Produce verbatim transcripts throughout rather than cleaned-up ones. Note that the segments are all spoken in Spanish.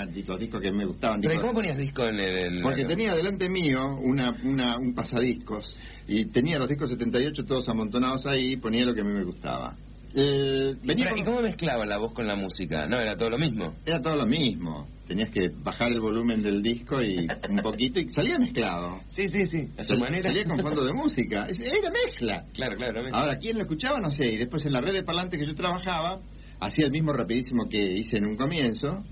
los discos que me gustaban. ¿Pero discos... cómo ponías disco en el...? En Porque la... tenía delante mío una, una, un pasadiscos y tenía los discos setenta y ocho todos amontonados ahí y ponía lo que a mí me gustaba. Eh, venía Pero, con... ¿Y cómo mezclaba la voz con la música? No, era todo lo mismo. Era todo lo mismo. Tenías que bajar el volumen del disco y un poquito y salía mezclado. Sí, sí, sí, a su Sal, manera. Salía con fondo de música. Era mezcla. Claro, claro, mezcla. Ahora, ¿quién lo escuchaba? No sé. Y después en la red de parlantes que yo trabajaba, hacía el mismo rapidísimo que hice en un comienzo.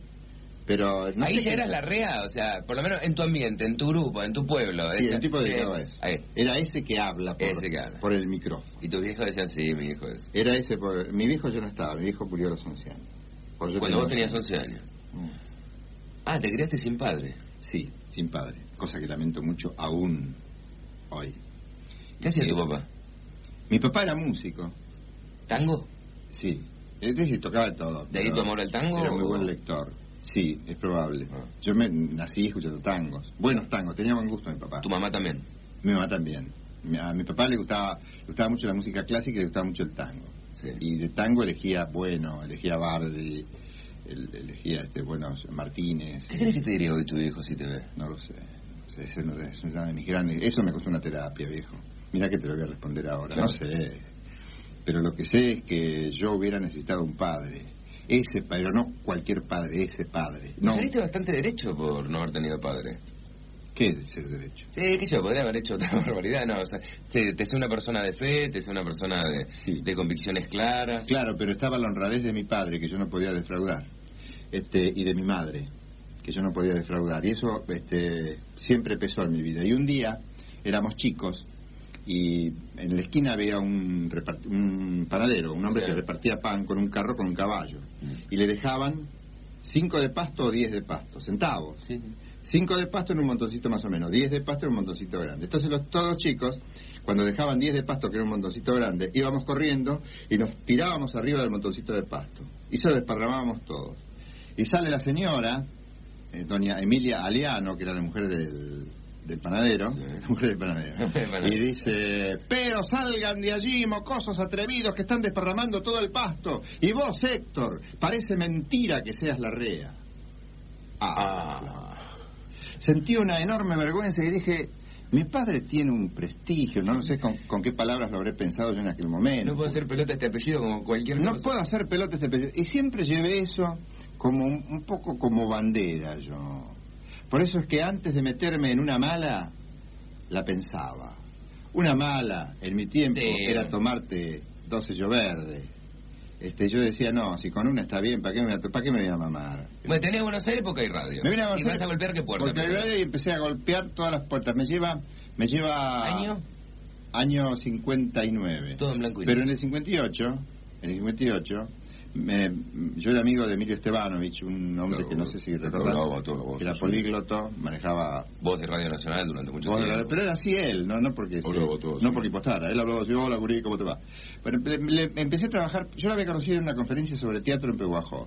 Pero no ahí sé ya qué... eras la rea, o sea, por lo menos en tu ambiente, en tu grupo, en tu pueblo. Sí, esta... el tipo dedicado eh, a eso. Ahí. Era ese que habla por, ese que habla por el micrófono. Y tus viejos decían, sí, mi hijo es. Era ese por... Mi viejo yo no estaba, mi viejo murió a los once años. Por yo Cuando vos tenía tenías once años. Mm. Ah, te criaste sin padre. Sí, sin padre. Cosa que lamento mucho aún hoy. ¿Qué hacía Eh, tu papá? Mi papá era músico. ¿Tango? Sí. Es decir, tocaba de todo. ¿De ahí pero tu amor al tango? Era muy o... buen lector. Sí, es probable. Ah. Yo me nací escuchando tangos. Buenos tangos, tenía buen gusto mi papá. ¿Tu mamá también? Mi mamá también. A mi papá le gustaba, le gustaba mucho la música clásica y le gustaba mucho el tango. Sí. Y de tango elegía, bueno, elegía Bardi, el, elegía este buenos Martínez. ¿Qué crees que te diría hoy tu viejo si te ve? No lo sé. No sé, ese no es una de mis grandes. Eso me costó una terapia, viejo. Mira que te lo voy a responder ahora. Claro. No sé. Pero lo que sé es que yo hubiera necesitado un padre. Ese, pero no cualquier padre, ese padre. No. No. Saliste bastante derecho por no haber tenido padre. ¿Qué es ser derecho? Sí, qué sé yo, podría haber hecho otra barbaridad, no, o sea, te, te sé una persona de fe, te sé una persona de, Sí. de convicciones claras. Claro, pero estaba la honradez de mi padre, que yo no podía defraudar, este, y de mi madre, que yo no podía defraudar, y eso este, siempre pesó en mi vida. Y un día éramos chicos, y en la esquina había un, repart- un panadero, un hombre Sí. que repartía pan con un carro con un caballo, Mm. y le dejaban cinco de pasto o diez de pasto, centavos. Sí. Cinco de pasto en un montoncito más o menos, diez de pasto en un montoncito grande. Entonces los, todos los chicos, cuando dejaban diez de pasto, que era un montoncito grande, íbamos corriendo y nos tirábamos arriba del montoncito de pasto. Y se lo desparramábamos todos. Y sale la señora, eh, doña Emilia Aliano, que era la mujer del, del panadero, Sí. la mujer del panadero, y dice, pero salgan de allí, mocosos atrevidos que están desparramando todo el pasto. Y vos, Héctor, parece mentira que seas la rea. Ah, Ah. Sentí una enorme vergüenza y dije, mi padre tiene un prestigio, no sé con, con qué palabras lo habré pensado yo en aquel momento. No puedo hacer pelota este apellido como cualquier No cosa. puedo hacer pelota este apellido. Y siempre llevé eso como un, un poco como bandera yo. Por eso es que antes de meterme en una mala, la pensaba. Una mala, en mi tiempo, Sí. era tomarte dos sello verde. Este, yo decía, no, si con una está bien, ¿para qué me, voy a- ¿para qué me voy a mamar? Bueno, tenés Buenos Aires porque hay radio. Me vine a ¿Y vas a golpear qué puerta? Porque hay primero? radio y empecé a golpear todas las puertas. Me lleva... Me lleva ¿Año? Año cincuenta y nueve. Todo en blanco y Pero negro. en el cincuenta y ocho, en el cincuenta y ocho, me, yo era amigo de Emilio Estebanovich, un hombre Claro, que no sé si todo recordás, hablaba, todo hablaba, que era sí. polígloto, manejaba... Voz de Radio Nacional durante mucho voz de tiempo. la- pero era así él, no, no porque Hablaba se- todo, no sí. porque impostara, él hablaba así, hola gurí, ¿cómo te va? Bueno, le- le- empecé a trabajar, yo lo había conocido en una conferencia sobre teatro en Pehuajó,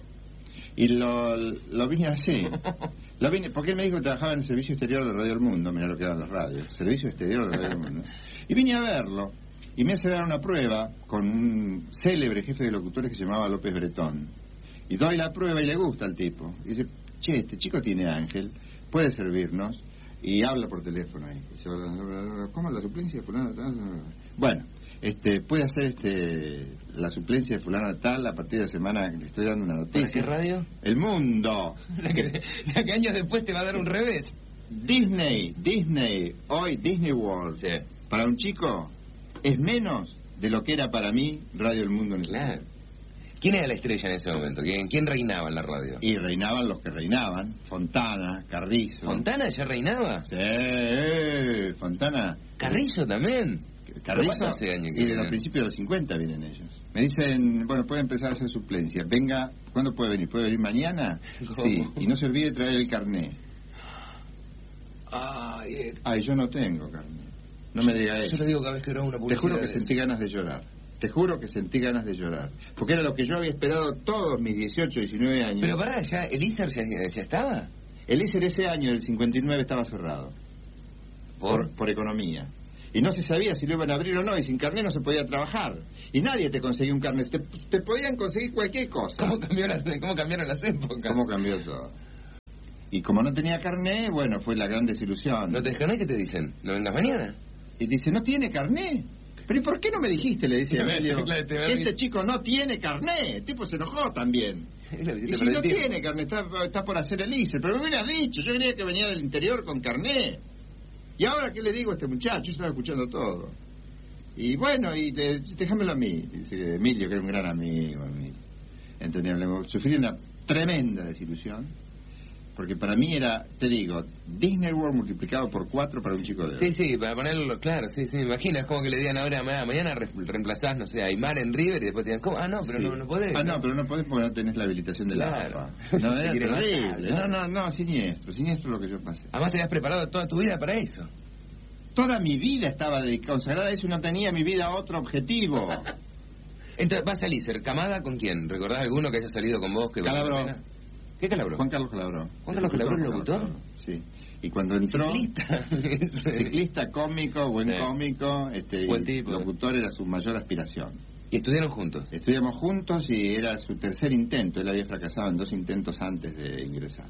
y lo, lo vine así, lo vine, porque él me dijo que trabajaba en el servicio exterior de Radio El Mundo, mira lo que eran las radios, servicio exterior de Radio El Mundo, y vine a verlo, y me hace dar una prueba con un célebre jefe de locutores que se llamaba López Bretón, y doy la prueba y le gusta al tipo, y dice, che, este chico tiene ángel, puede servirnos, y habla por teléfono ahí. Dice, ¿cómo es la suplencia de fulano tal? Bueno, este, puede hacer este la suplencia de fulano tal a partir de la semana que le estoy dando una ¿Para noticia. qué radio? El Mundo. La que, la que años después te va a dar un revés. Disney, Disney, hoy Disney World. Sí. Para un chico es menos de lo que era para mí Radio El Mundo en ese Claro. momento. ¿Quién era la estrella en ese momento? ¿Quién, quién reinaba en la radio? Y reinaban los que reinaban, Fontana, Carrizo. ¿Fontana ya reinaba? Sí, eh, Fontana. ¿Carrizo también? Carrizo, ¿Pero cuánto hace años que y de vienen? los principios de los cincuenta vienen ellos. Me dicen, bueno, puede empezar a hacer suplencia. Venga, ¿cuándo puede venir? ¿Puede venir mañana? ¿Cómo? Sí, y no se olvide traer el carné. Ay, eh, Ay, yo no tengo carné. No me diga yo eso. lo digo cada vez que grabo una Te publicidad. juro que de sentí eso. ganas de llorar. Te juro que sentí ganas de llorar. Porque era lo que yo había esperado todos mis dieciocho, diecinueve años. Pero pará, ¿ya el I S E R ya, ya estaba? El I S E R ese año, del cincuenta y nueve, estaba cerrado. ¿Por? Por, por economía. Y no se sabía si lo iban a abrir o no, y sin carnet no se podía trabajar. Y nadie te conseguía un carnet. Te, te podían conseguir cualquier cosa. ¿Cómo, cambió las, ¿Cómo cambiaron las épocas? ¿Cómo cambió todo? Y como no tenía carné, bueno, fue la gran desilusión. ¿No te carné? ¿Qué te dicen? ¿No vengas mañana? Y dice, ¿no tiene carné? ¿Pero y por qué no me dijiste? Le dice Emilio, Claro, te va a que decir- este chico no tiene carné. El tipo se enojó también. Es la Y visita si no preventiva. tiene carné, está, está por hacer el I C E. Pero me hubieras dicho, yo creía que venía del interior con carné. ¿Y ahora qué le digo a este muchacho? Yo estaba escuchando todo. Y bueno, y te, déjamelo a mí. Dice Emilio, que era un gran amigo. Emilio. Entonces, sufrí una tremenda desilusión. Porque para mí era, te digo, Disney World multiplicado por cuatro para un chico de hoy. Sí, sí, para ponerlo claro, sí, sí, me imagino, es como que le digan ahora, ma- mañana re- reemplazás, no sé, a Aymar en River y después te digan, ¿cómo? Ah, no, pero Sí. no, no podés. Ah, no, pero no podés porque no tenés la habilitación de Claro. la A F A. No, Te era quieren matar, terrible. ¿no? No, no, no, siniestro, siniestro lo que yo pasé. Además te habías preparado toda tu vida para eso. Toda mi vida estaba de- consagrada a eso y no tenía mi vida otro objetivo. Entonces, ¿vas a salir cercamada con quién? ¿Recordás alguno que haya salido con vos que valga la Calabró. pena? ¿Qué Calabró? Juan Carlos Calabró. Juan Carlos Calabró, ¿el locutor? Calabró, sí. Y cuando entró, Ciclista. ciclista, cómico, buen Sí. cómico, este, Buen y tipo. locutor era su mayor aspiración. Y estudiaron juntos. Estudiamos juntos y era su tercer intento. Él había fracasado en dos intentos antes de ingresar.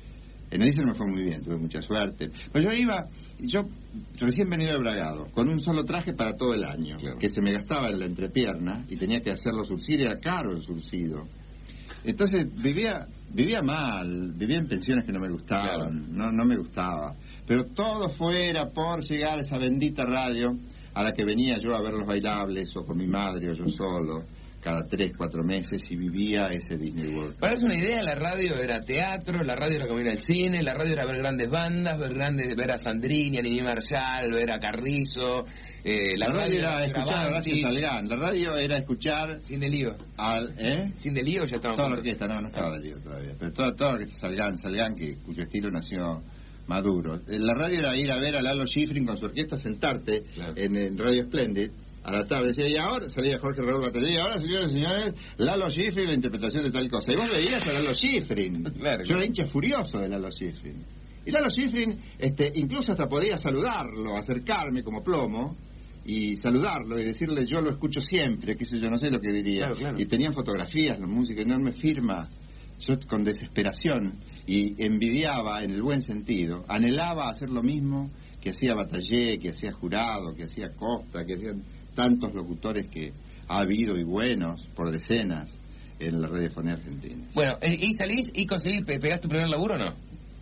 En el I C E me fue muy bien, tuve mucha suerte. Pues yo iba, yo recién venido de Bragado, con un solo traje para todo el año, Claro. que se me gastaba en la entrepierna y tenía que hacerlo surcir, era caro el surcido. Entonces vivía vivía mal, vivía en pensiones que no me gustaban, Claro. no no me gustaba. Pero todo fuera por llegar a esa bendita radio a la que venía yo a ver los bailables, o con mi madre o yo solo, cada tres, cuatro meses, y vivía ese Disney World. Para darse una idea, la radio era teatro, la radio era como ir al cine, la radio era ver grandes bandas, ver grandes, ver a Sandrini, a Nini Marshall, ver a Carrizo. Eh, La, radio era escuchar a Avanti. Horacio Salgán, la radio era escuchar Sin delío. al... ¿eh? Sin delío ya estamos. Toda la juntos. orquesta, no, no estaba de lío todavía, pero toda, toda la orquesta Salgán, Salgán, que, cuyo estilo nació maduro. Eh, La radio era ir a ver a Lalo Schifrin con su orquesta, sentarte Claro. en, en Radio Splendid, a la tarde, decía, y ahora salía Jorge Raúl Bataller, y ahora, señores y señores, Lalo Schifrin, la interpretación de tal cosa. Y vos veías a Lalo Schifrin. Claro, Yo claro. era hincha furioso de Lalo Schifrin. Y Lalo Schifrin, este, incluso hasta podía saludarlo, acercarme como plomo, y saludarlo y decirle yo lo escucho siempre, qué sé yo, no sé lo que diría. Claro, claro. Y tenían fotografías, los músicos, enorme firma. Yo con desesperación y envidiaba en el buen sentido, anhelaba hacer lo mismo que hacía Bataller, que hacía Jurado, que hacía Costa, que hacían tantos locutores que ha habido y buenos por decenas en la radiofonía argentina. Bueno, eh, y salís y conseguís, pe- ¿pegás tu primer laburo o no?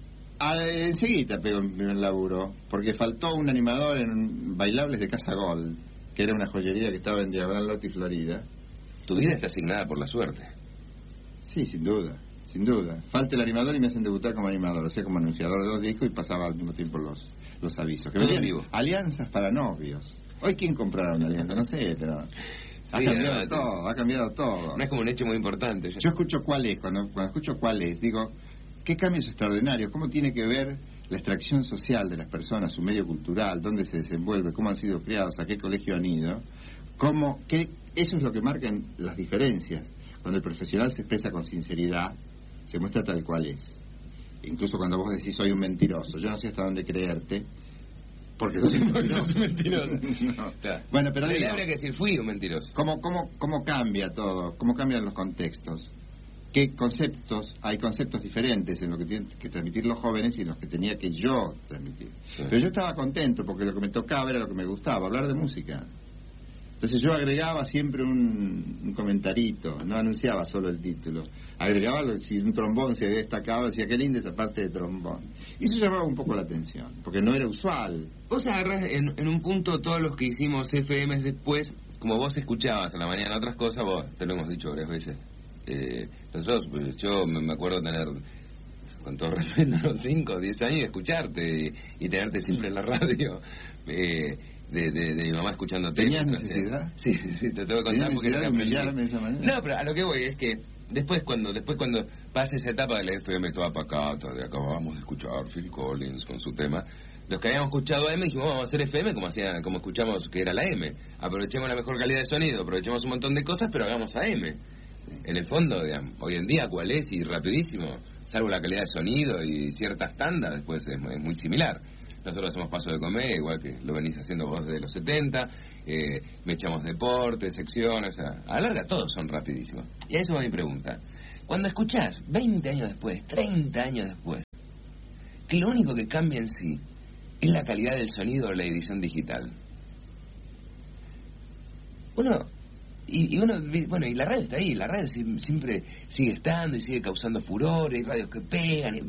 Ah, enseguida pegó mi primer laburo, porque faltó un animador en Bailables de Casa Gol, que era una joyería que estaba en Diagonal Norte y Florida. Tu vida está asignada por la suerte. Sí, sin duda, sin duda. Falta el animador y me hacen debutar como animador, o sea, como anunciador de dos discos y pasaba al mismo tiempo los, los avisos. Que Todo venían en vivo. alianzas para novios. Hoy, ¿quién comprará una alianza? No sé, pero ha Sí, cambiado no, todo, ha cambiado todo. No es como un hecho muy importante. Yo escucho cuál es, cuando, cuando escucho cuál es, digo, qué cambios extraordinarios, cómo tiene que ver la extracción social de las personas, su medio cultural, dónde se desenvuelve, cómo han sido criados, a qué colegio han ido, cómo, qué, eso es lo que marcan las diferencias. Cuando el profesional se expresa con sinceridad, se muestra tal cual es. Incluso cuando vos decís soy un mentiroso, yo no sé hasta dónde creerte, porque soy un Porque sos mentiroso. un mentiroso. No. Claro. Bueno, pero En realidad digo, habría que decir, fui un mentiroso. ¿Cómo, cómo, ¿Cómo cambia todo? ¿Cómo cambian los contextos? ¿Qué conceptos? Hay conceptos diferentes en lo que tienen que transmitir los jóvenes y en los que tenía que yo transmitir. Sí. Pero yo estaba contento porque lo que me tocaba era lo que me gustaba, hablar de música. Entonces yo agregaba siempre un, un comentarito, no anunciaba solo el título. Agregaba, lo- si un trombón se destacaba, decía, qué linda esa parte de trombón. Y eso llamaba un poco la atención, porque no era usual. Vos agarrás en, en un punto todos los que hicimos F Ms después, como vos escuchabas a la mañana otras cosas, vos, te lo hemos dicho varias veces. Eh, nosotros, pues, yo me, me acuerdo tener, con todo respeto, los cinco o diez años y escucharte y, y tenerte siempre en la radio. Eh, de, de, de mi mamá escuchándote. ¿Tenías mientras- necesidad? Sí, sí, sí, te tengo que ¿Tenías contar porque necesidad de aprendí. humillarme de esa manera? No, pero a lo que voy es que después cuando después cuando pasa esa etapa del F M toda pacata, de acabamos de escuchar Phil Collins con su tema, los que habíamos escuchado A M dijimos vamos a hacer F M como hacía, como escuchamos que era la M, aprovechemos la mejor calidad de sonido, aprovechemos un montón de cosas, pero hagamos A M. En el fondo, digamos, hoy en día cuál es y rapidísimo, salvo la calidad de sonido y ciertas tandas, después es muy, es muy similar. Nosotros hacemos paso de comer, igual que lo venís haciendo vos desde los setenta, eh, me echamos deportes, secciones, a, a la larga todos son rapidísimos. Y a eso va mi pregunta. Cuando escuchás veinte años después, treinta años después, que lo único que cambia en sí es la calidad del sonido o la edición digital. Uno, y, y uno, bueno, y la radio está ahí, la radio siempre sigue estando y sigue causando furor, hay radios que pegan. Y,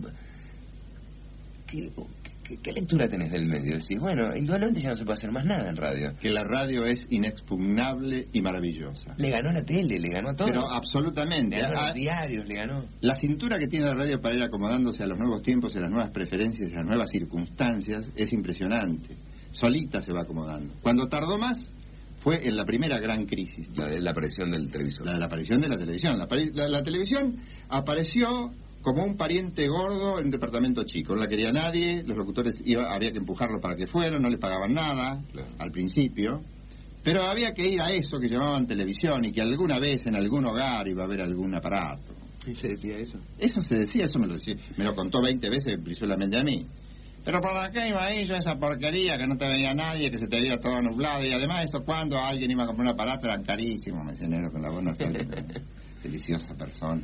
¿qué, qué, ¿Qué lectura tenés del medio? Decís, bueno, indudablemente ya no se puede hacer más nada en radio. Que la radio es inexpugnable y maravillosa. Le ganó a la tele, le ganó a todo. Pero absolutamente. Le ganó a a los diarios, le ganó. La cintura que tiene la radio para ir acomodándose a los nuevos tiempos, a las nuevas preferencias, a las nuevas circunstancias, es impresionante. Solita se va acomodando. Cuando tardó más, fue en la primera gran crisis. La de la aparición del televisor. La de la aparición de la televisión. La, la, la televisión apareció como un pariente gordo en un departamento chico. No la quería nadie, los locutores iba, había que empujarlo para que fueran, no les pagaban nada, claro, al principio. Pero había que ir a eso que llamaban televisión y que alguna vez en algún hogar iba a haber algún aparato. ¿Y se decía eso? Eso se decía, eso me lo, decía, me lo contó veinte veces solamente a mí. Pero ¿para qué iba ahí yo esa porquería que no te veía nadie, que se te veía todo nublado? Y además eso, cuando alguien iba a comprar un aparato, eran carísimos, me decía Nero con la voz nasal, deliciosa persona.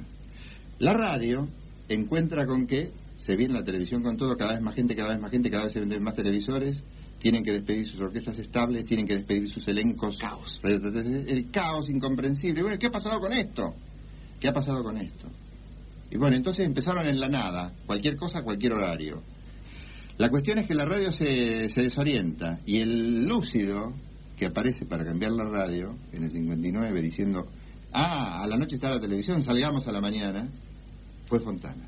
La radio encuentra con que se viene la televisión con todo, cada vez más gente, cada vez más gente, cada vez se venden más televisores, tienen que despedir sus orquestas estables, tienen que despedir sus elencos. Caos. El caos incomprensible. Bueno, ¿qué ha pasado con esto? ¿Qué ha pasado con esto? Y bueno, entonces empezaron en la nada, cualquier cosa, cualquier horario. La cuestión es que la radio se, se desorienta y el lúcido que aparece para cambiar la radio en el cincuenta y nueve diciendo, ah, a la noche está la televisión, salgamos a la mañana, fue Fontana.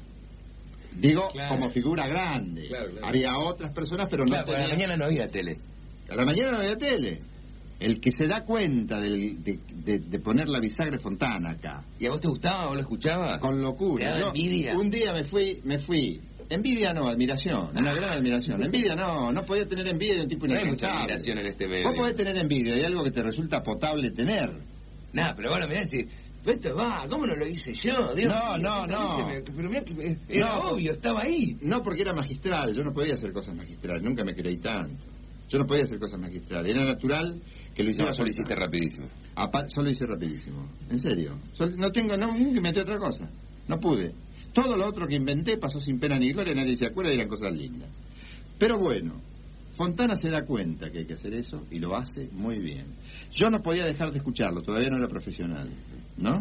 Digo, claro, como figura grande. Claro, claro. Había otras personas, pero claro, no tenía... a la mañana no había tele. A la mañana no había tele. El que se da cuenta del, de, de, de poner la bisagra Fontana acá. ¿Y a vos te gustaba? ¿Vos lo escuchabas? Con locura. ¿Te daba envidia? Un día me fui, me fui... Envidia no, admiración, una gran admiración. Envidia no, no podía tener envidia de un tipo inalcanzable. No hay mucha admiración en este medio. Vos podés tener envidia de algo que te resulta potable tener. Nah, pero bueno, mirá, decir, esto va, ¿cómo no lo hice yo? Dios, no, no, no. Me, pero mirá que era no, obvio, estaba ahí. No, porque era magistral, yo no podía hacer cosas magistrales, nunca me creí tanto. Yo no podía hacer cosas magistrales, era natural que lo hiciera. No, solo hiciste rapidísimo. Apa, solo hice rapidísimo, en serio. Solo, no tengo, no, nunca inventé otra cosa, no pude. Todo lo otro que inventé pasó sin pena ni gloria, nadie se acuerda y eran cosas lindas. Pero bueno, Fontana se da cuenta que hay que hacer eso y lo hace muy bien. Yo no podía dejar de escucharlo, todavía no era profesional, ¿no?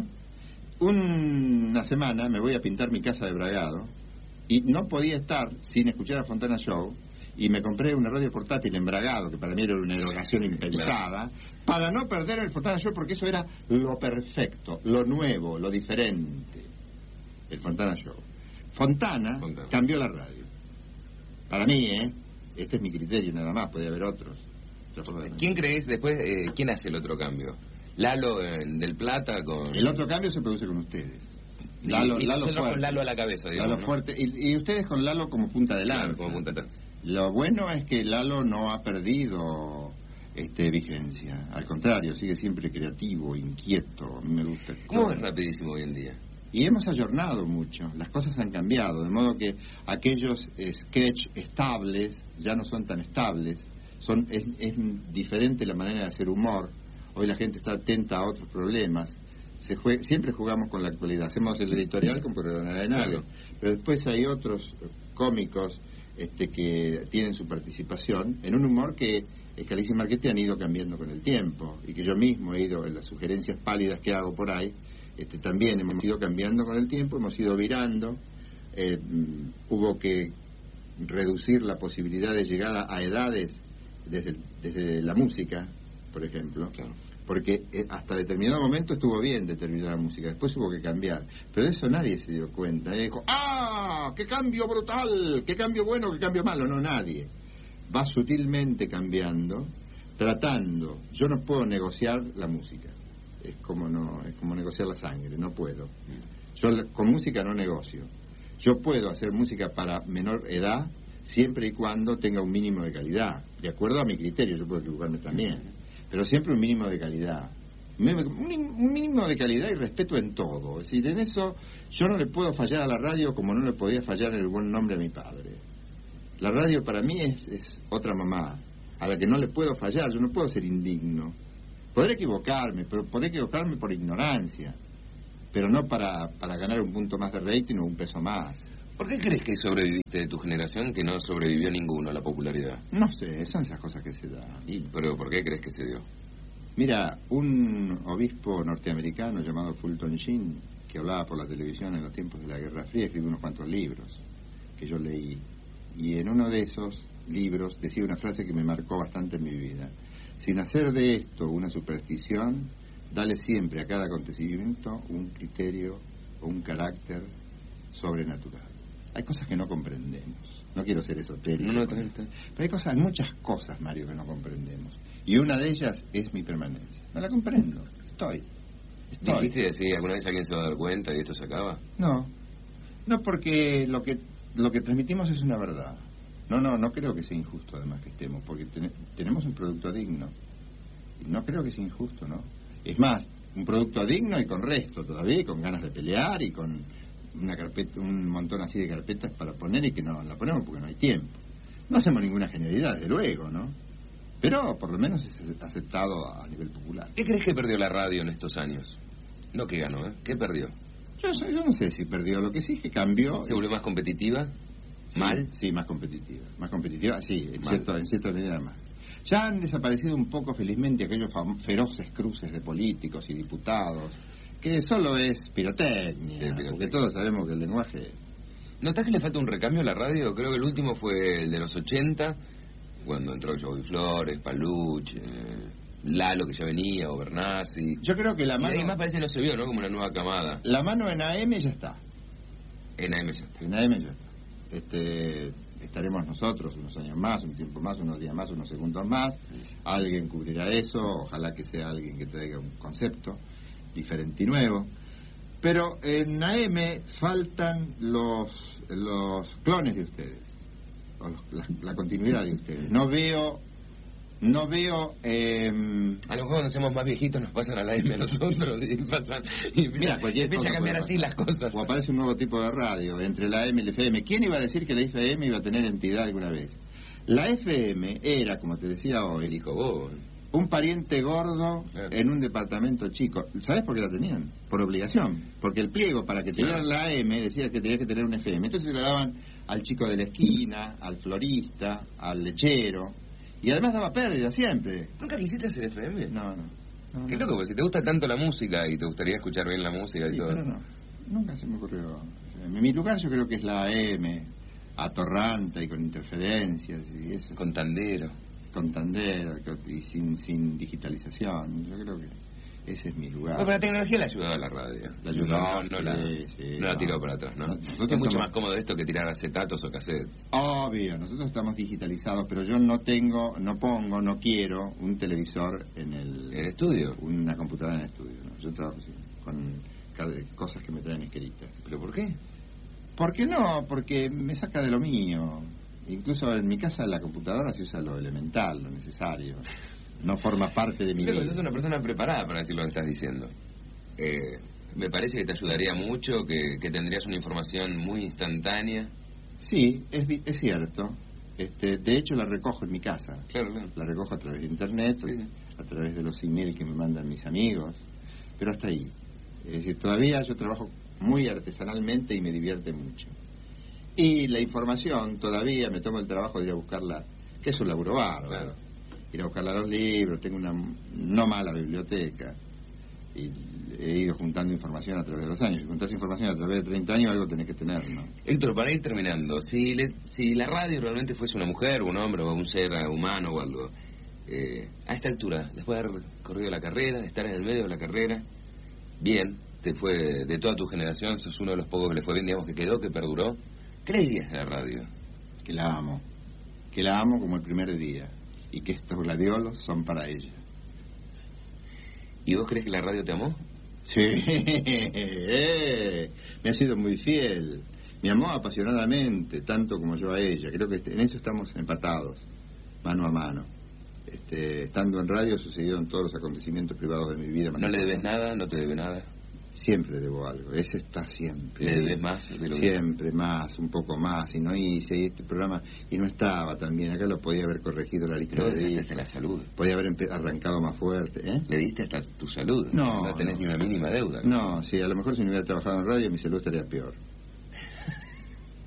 Una semana me voy a pintar mi casa de Bragado y no podía estar sin escuchar a Fontana Show y me compré una radio portátil en Bragado, que para mí era una erogación impensada, para no perder el Fontana Show porque eso era lo perfecto, lo nuevo, lo diferente. El Fontana Show. Fontana, Fontana cambió la radio. Para mí, ¿eh? Este es mi criterio nada más, puede haber otros. ¿Quién crees después, eh, quién hace el otro cambio? ¿Lalo eh, del Plata con...? El otro cambio se produce con ustedes. Lalo, y, y Lalo nosotros fuerte. Con Lalo a la cabeza, digamos, Lalo ¿no? fuerte. Y, y ustedes con Lalo como punta de lanza. Claro, como punta de lanza. Lo bueno es que Lalo no ha perdido este vigencia. Al contrario, sigue siempre creativo, inquieto. A mí me gusta. ¿Cómo es rapidísimo hoy en día? Y hemos ayornado mucho, las cosas han cambiado, de modo que aquellos eh, sketch estables ya no son tan estables, son es, es diferente la manera de hacer humor, hoy la gente está atenta a otros problemas, se juega, siempre jugamos con la actualidad, hacemos el editorial con problema de nadie, pero después hay otros cómicos este, que tienen su participación en un humor que Scalise y Marchetti han ido cambiando con el tiempo, y que yo mismo he ido en las sugerencias pálidas que hago por ahí. Este, también hemos ido cambiando con el tiempo, hemos ido virando, eh, hubo que reducir la posibilidad de llegada a edades desde, desde la música, por ejemplo, claro, porque eh, hasta determinado momento estuvo bien determinada música, después hubo que cambiar, pero de eso nadie se dio cuenta, nadie dijo, ¡ah! ¡Qué cambio brutal! ¡Qué cambio bueno! ¡Qué cambio malo! No, nadie. Va sutilmente cambiando, tratando, yo no puedo negociar la música. Es como no es como negociar la sangre, no puedo. Yo con música no negocio. Yo puedo hacer música para menor edad siempre y cuando tenga un mínimo de calidad, de acuerdo a mi criterio, yo puedo equivocarme también, pero siempre un mínimo de calidad. Un mínimo de calidad y respeto en todo. Es decir, en eso yo no le puedo fallar a la radio como no le podía fallar en el buen nombre a mi padre. La radio para mí es, es otra mamá, a la que no le puedo fallar, yo no puedo ser indigno. Podré equivocarme, pero podré equivocarme por ignorancia, pero no para, para ganar un punto más de rating o un peso más. ¿Por qué crees que sobreviviste de tu generación que no sobrevivió ninguno a la popularidad? No sé, son esas cosas que se dan. ¿Y, pero por qué crees que se dio? Mira, un obispo norteamericano llamado Fulton Sheen, que hablaba por la televisión en los tiempos de la Guerra Fría, escribió unos cuantos libros que yo leí. Y en uno de esos libros decía una frase que me marcó bastante en mi vida. Sin hacer de esto una superstición, dale siempre a cada acontecimiento un criterio o un carácter sobrenatural. Hay cosas que no comprendemos. No quiero ser esotérico. No, no, también, también. Pero hay cosas, muchas cosas, Mario, que no comprendemos. Y una de ellas es mi permanencia. No la comprendo. Estoy. Estoy. ¿Dijiste si alguna vez alguien se va a dar cuenta y esto se acaba? No. No, porque lo que lo que transmitimos es una verdad. No, no, no creo que sea injusto además que estemos, porque ten, tenemos un producto digno. No creo que sea injusto, ¿no? Es más, un producto digno y con resto todavía, y con ganas de pelear y con una carpeta, un montón así de carpetas para poner y que no la ponemos porque no hay tiempo. No hacemos ninguna genialidad, desde luego, ¿no? Pero por lo menos es aceptado a nivel popular. ¿Qué crees que perdió la radio en estos años? No que ganó, ¿eh? ¿Qué perdió? Yo, yo no sé si perdió, lo que sí es que cambió. ¿Se volvió más competitiva? Sí, ¿Mal? Sí, más competitiva. Más competitiva, sí, en, cierto, en cierta medida más. Ya han desaparecido un poco, felizmente, aquellos feroces cruces de políticos y diputados, que solo es pirotecnia, sí, pirotecnia, porque todos sabemos que el lenguaje... ¿Notás que le falta un recambio a la radio? Creo que el último fue el de los ochenta, cuando entró Joey Flores, Paluch, eh, Lalo, que ya venía, o Bernasi. Yo creo que la mano... Y además parece que no se vio, ¿no? Como una nueva camada. La mano en A M ya está. En A M ya está. En A M ya está. Este... Estaremos nosotros unos años más, un tiempo más, unos días más, unos segundos más. Alguien cubrirá eso, ojalá que sea alguien que traiga un concepto diferente y nuevo. Pero en A M faltan los los clones de ustedes, o los, la, la continuidad de ustedes. No veo, no veo... Eh... A lo mejor cuando seamos más viejitos nos pasan a la A M a nosotros y pasan y Mira, empieza a cambiar así las cosas. O aparece un nuevo tipo de radio entre la A M y la F M. ¿Quién iba a decir que la F M iba a tener entidad alguna vez? La F M era, como te decía hoy, dijo vos, un pariente gordo claro. en un departamento chico. ¿Sabes por qué la tenían? Por obligación. Porque el pliego para que te claro. dieran la A M decía que tenías que tener un F M. Entonces le daban al chico de la esquina, al florista, al lechero. Y además daba pérdida siempre. ¿Nunca quisiste hacer F M? No, no. no Qué no. loco, porque si te gusta tanto la música y te gustaría escuchar bien la música sí, y todo. Pero no, nunca se me ocurrió. En mi lugar yo creo que es la A M, atorranta y con interferencias y eso. Con tandero. Con tandero y sin, sin digitalización. Yo creo que ese es mi lugar. Bueno, pero la tecnología le ayudó a la radio. La ayudó, no, no, sí, la, sí, no la no. tiró para atrás, ¿no? Nosotros es mucho estamos... más cómodo esto que tirar acetatos o cassettes. Obvio, nosotros estamos digitalizados, pero yo no tengo, no pongo, no quiero un televisor en el... ¿En el estudio? Una computadora en el estudio, ¿no? Yo trabajo así, con cosas que me traen escritas. ¿Pero por qué? ¿Por qué no? Porque me saca de lo mío. Incluso en mi casa la computadora se usa lo elemental, lo necesario. No forma parte de mi Creo vida. que sos una persona preparada para decir lo que estás diciendo. Eh, me parece que te ayudaría mucho, que, que tendrías una información muy instantánea. Sí, es, es cierto. Este, de hecho la recojo en mi casa. Claro, claro. La recojo a través de internet, sí. a través de los emails que me mandan mis amigos. Pero hasta ahí. Es decir, todavía yo trabajo muy artesanalmente y me divierte mucho. Y la información, todavía me tomo el trabajo de ir a buscarla, que es un laburo bárbaro. Claro. Ir a buscarla a los libros, tengo una no mala biblioteca. Y he ido juntando información a través de los años. Si juntás información a través de treinta años, algo tenés que tener, ¿no? Héctor, para ir terminando, si, le, si la radio realmente fuese una mujer, un hombre o un ser humano o algo, eh, a esta altura, después de haber corrido la carrera, de estar en el medio de la carrera, bien, te fue de toda tu generación, sos uno de los pocos que le fue bien, digamos, que quedó, que perduró. ¿Qué le dirías a la radio? Que la amo. Que la amo como el primer día. Y que estos gladiolos son para ella. ¿Y vos crees que la radio te amó? Sí, eh, me ha sido muy fiel. Me amó apasionadamente, tanto como yo a ella. Creo que en eso estamos empatados, mano a mano. Este, estando en radio sucedieron todos los acontecimientos privados de mi vida. ¿No le debes nada? ¿No te debe nada? Siempre debo algo, ese está siempre. ¿Le debes más? Siempre más, un poco más. Y no hice este programa y no estaba tan bien. Acá lo podía haber corregido la lista Pero de días. hasta la salud. Podía haber arrancado más fuerte. ¿eh? Le diste hasta tu salud. No. No tenés no. ni una mínima deuda. No, sí, a lo mejor si no hubiera trabajado en radio mi salud estaría peor.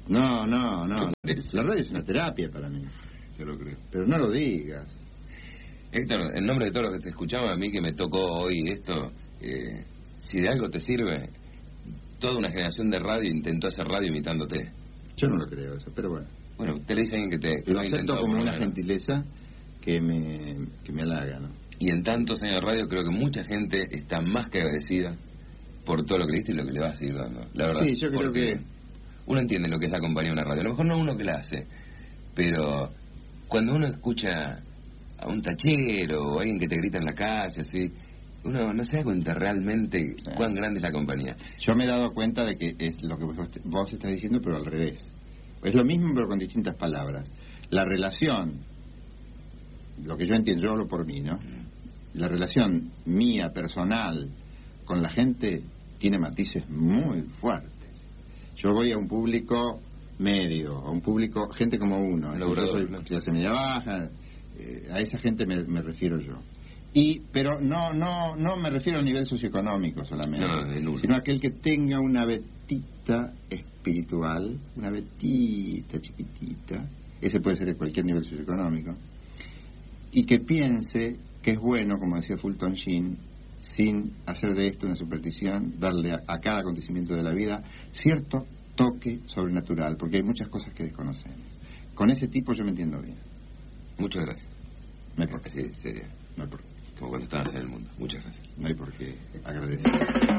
No, no, no. La radio es una terapia para mí. Yo lo creo. Pero no lo digas. Héctor, en nombre de todos los que te escuchamos, a mí que me tocó hoy esto, eh, si de algo te sirve, toda una generación de radio intentó hacer radio imitándote. Yo no lo creo eso, pero bueno. Bueno, te le dije a alguien que te... Que lo acepto como una menos. gentileza que me, que me halaga, ¿no? Y en tantos años de radio creo que mucha gente está más que agradecida por todo lo que le diste y lo que le vas a seguir dando. La verdad. Sí, yo creo que... Uno entiende lo que es la compañía de una radio. A lo mejor no uno que la hace, pero cuando uno escucha a un tachero o a alguien que te grita en la calle, así, uno no se da cuenta realmente cuán grande es la compañía. Yo me he dado cuenta de que es lo que vos, vos estás diciendo, pero al revés. Es lo mismo, pero con distintas palabras. La relación, lo que yo entiendo, yo hablo por mí, ¿no? La relación mía, personal, con la gente, tiene matices muy fuertes. Yo voy a un público medio, a un público, gente como uno, yo soy clase media baja, eh, a esa gente me, me refiero yo. Y pero no no no me refiero al nivel socioeconómico solamente, no, sino a aquel que tenga una vetita espiritual, una vetita chiquitita, ese puede ser de cualquier nivel socioeconómico, y que piense que es bueno, como decía Fulton Sheen, sin hacer de esto una superstición, darle a, a cada acontecimiento de la vida cierto toque sobrenatural, porque hay muchas cosas que desconocemos. Con ese tipo yo me entiendo bien. Muchas gracias. No hay por qué. Sí, serio. No hay por qué. Como cuando estabas en el mundo. Muchas gracias. No hay por qué agradecer.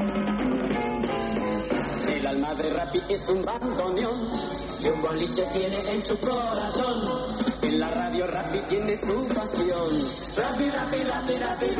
El alma de Rappi es un bandoneón y un boliche tiene en su corazón. En la radio Rappi tiene su pasión. Rappi, Rappi, Rappi,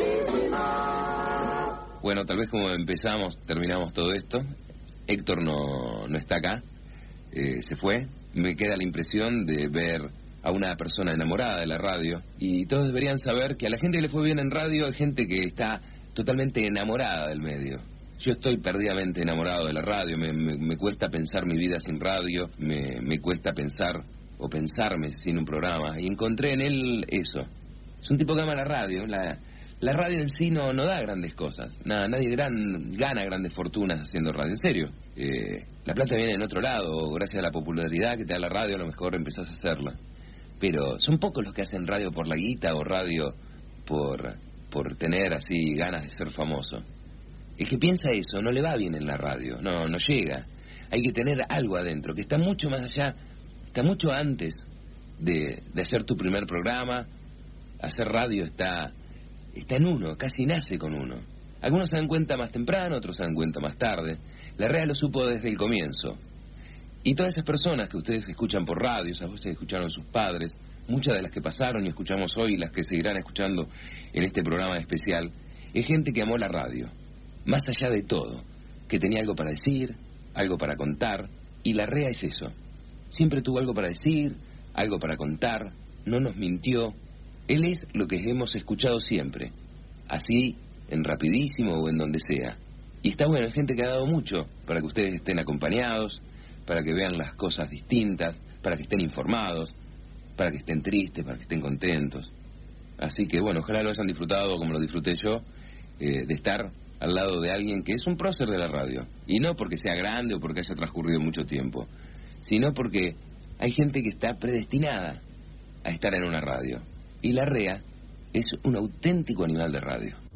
rapidísima. Bueno, tal vez como empezamos, terminamos todo esto. Héctor no, no está acá. Eh, se fue. Me queda la impresión de ver a una persona enamorada de la radio, y todos deberían saber que a la gente que le fue bien en radio hay gente que está totalmente enamorada del medio. Yo estoy perdidamente enamorado de la radio, me, me, me cuesta pensar mi vida sin radio, me, me cuesta pensar o pensarme sin un programa, y encontré en él eso. Es un tipo que ama la radio. La, la radio en sí no, no da grandes cosas, nada, nadie gran, gana grandes fortunas haciendo radio, en serio. Eh, la plata viene en otro lado, gracias a la popularidad que te da la radio, a lo mejor empezás a hacerla. Pero son pocos los que hacen radio por la guita o radio por, por tener así ganas de ser famoso. El que piensa eso no le va bien en la radio, no, no llega. Hay que tener algo adentro, que está mucho más allá, está mucho antes de, de hacer tu primer programa. Hacer radio está, está en uno, casi nace con uno. Algunos se dan cuenta más temprano, otros se dan cuenta más tarde. La R E A lo supo desde el comienzo. Y todas esas personas que ustedes escuchan por radio, esas voces que escucharon sus padres, muchas de las que pasaron y escuchamos hoy, las que seguirán escuchando en este programa especial, es gente que amó la radio, más allá de todo, que tenía algo para decir, algo para contar, y la R E A es eso. Siempre tuvo algo para decir, algo para contar, no nos mintió. Él es lo que hemos escuchado siempre, así, en Rapidísimo o en donde sea. Y está bueno, es gente que ha dado mucho para que ustedes estén acompañados, para que vean las cosas distintas, para que estén informados, para que estén tristes, para que estén contentos. Así que bueno, ojalá lo hayan disfrutado como lo disfruté yo, eh, de estar al lado de alguien que es un prócer de la radio. Y no porque sea grande o porque haya transcurrido mucho tiempo, sino porque hay gente que está predestinada a estar en una radio. Y la R E A es un auténtico animal de radio.